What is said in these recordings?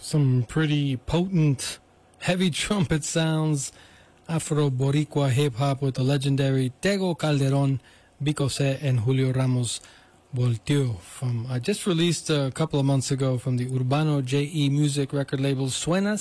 Some pretty potent, heavy trumpet sounds, Afro-Boricua hip-hop with the legendary Tego Calderon, Bicosé, and Julio Ramos Voltio. I just released a couple of months ago from the Urbano JE Music record label, Suena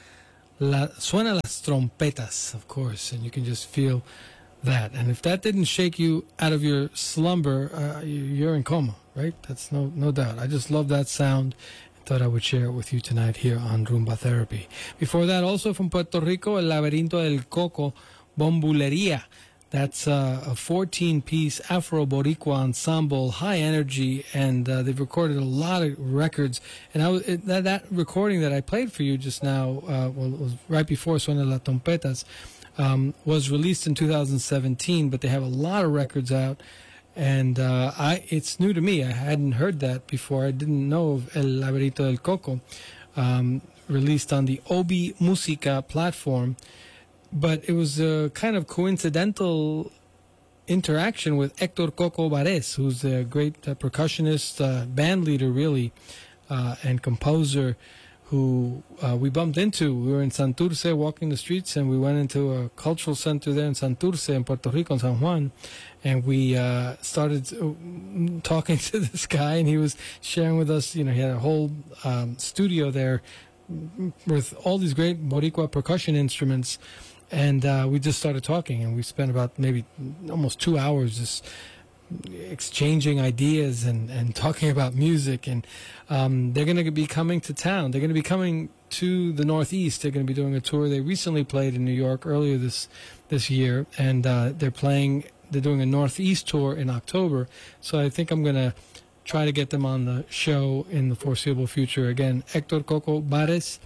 las trompetas, of course, and you can just feel that. And if that didn't shake you out of your slumber, you're in coma, right? That's no doubt. I just love that sound. Thought I would share it with you tonight here on Rumba Therapy. Before that, also from Puerto Rico, El Laberinto del Coco, Bombulería. That's a 14-piece Afro-Boricua ensemble, high energy, and they've recorded a lot of records. And that recording that I played for you just now, was right before Suena las Trompetas, was released in 2017, but they have a lot of records out. And it's new to me. I hadn't heard that before. I didn't know of El Laberinto del Coco, released on the Obi Musica platform. But it was a kind of coincidental interaction with Hector Coco Bares, who's a great percussionist, band leader, really, and composer, who we bumped into. We were in Santurce walking the streets, and we went into a cultural center there in Santurce, in Puerto Rico, in San Juan, and we started talking to this guy, and he was sharing with us, he had a whole studio there with all these great Boricua percussion instruments, and we just started talking, and we spent about maybe almost 2 hours just exchanging ideas and talking about music. And they're going to be coming to town. They're going to be coming to the Northeast. They're going to be doing a tour. They recently played in New York earlier this year, and they're doing a Northeast tour in October. So I think I'm going to try to get them on the show in the foreseeable future. Again, Hector Coco Bares,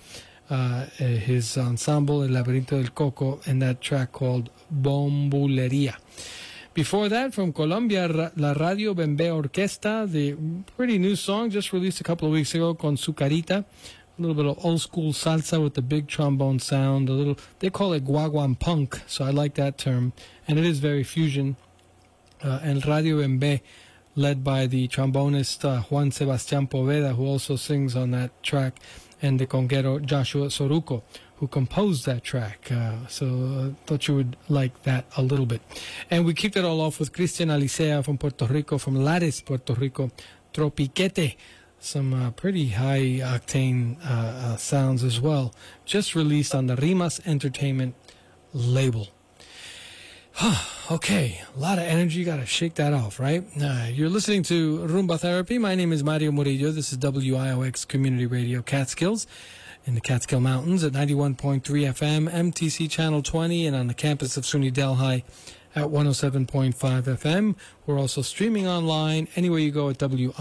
his ensemble El Laberinto del Coco, and that track called Bombulería. Before that, from Colombia, La Radio Bembe Orquesta, the pretty new song just released a couple of weeks ago, Con Su Carita. A little bit of old school salsa with the big trombone sound. They call it guaguan punk, so I like that term. And it is very fusion. And Radio Bembe, led by the trombonist Juan Sebastián Poveda, who also sings on that track, and the conguero Joshua Soruco, who composed that track. So I thought you would like that a little bit. And we kicked it all off with Christian Alicea from Puerto Rico, from Lares, Puerto Rico, Tropiquete. Some pretty high-octane sounds as well. Just released on the Rimas Entertainment label. Okay, a lot of energy. Got to shake that off, right? You're listening to Rumba Therapy. My name is Mario Murillo. This is WIOX Community Radio Catskills in the Catskill Mountains at 91.3 FM, MTC Channel 20, and on the campus of SUNY Delhi at 107.5 FM. We're also streaming online anywhere you go at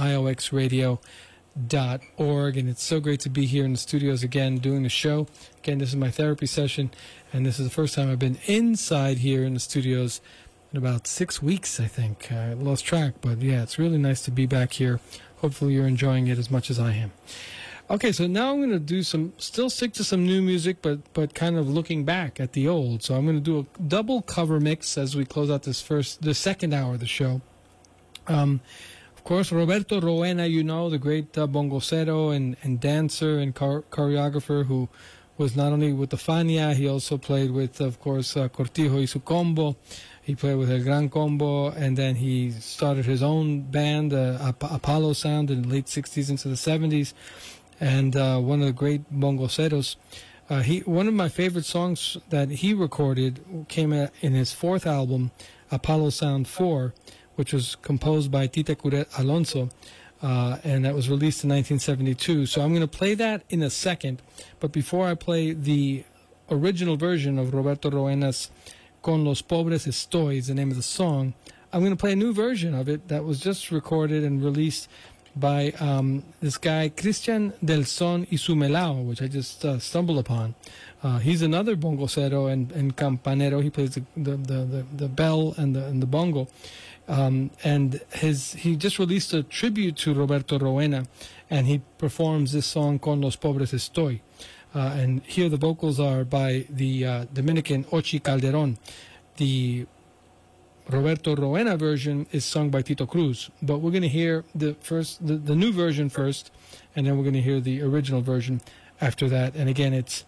WIOXradio.org. And it's so great to be here in the studios again doing the show. Again, this is my therapy session, and this is the first time I've been inside here in the studios in about 6 weeks, I think. I lost track, but yeah, it's really nice to be back here. Hopefully you're enjoying it as much as I am. Okay, so now I'm going to do still stick to some new music, but kind of looking back at the old. So I'm going to do a double cover mix as we close out the second hour of the show. Of course, Roberto Roena, the great bongocero and dancer and choreographer who was not only with the Fania, he also played with, of course, Cortijo y su Combo. He played with El Gran Combo, and then he started his own band, Apollo Sound, in the late 60s into the 70s. And one of the great bongoceros. One of my favorite songs that he recorded came in his fourth album, Apollo Sound 4, which was composed by Tite Curet Alonso, and that was released in 1972. So I'm going to play that in a second. But before I play the original version of Roberto Roena's Con los Pobres Estoy, is the name of the song, I'm going to play a new version of it that was just recorded and released by this guy Christian Del Son y su Melao, which I just stumbled upon. He's another bongocero and campanero. He plays the bell and the bongo. And he just released a tribute to Roberto Roena, and he performs this song Con los Pobres Estoy. And here the vocals are by the Dominican Ochi Calderon. The Roberto Roena version is sung by Tito Cruz, but we're going to hear the new version first, and then we're going to hear the original version after that. And again, it's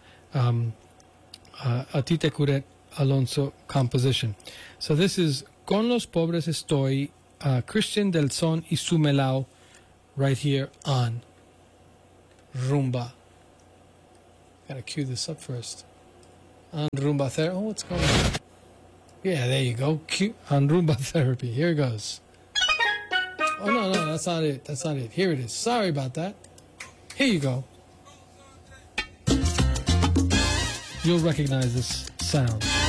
a Tite Curet Alonso composition. So this is Con los Pobres Estoy, Christian del Son y su Melao, right here on Rumba. Gotta cue this up first. On Rumba Therapy. Oh, what's going on? Yeah, there you go. Cue on Rumba Therapy. Here it goes. Oh, no, that's not it. That's not it. Here it is. Sorry about that. Here you go. You'll recognize this sound.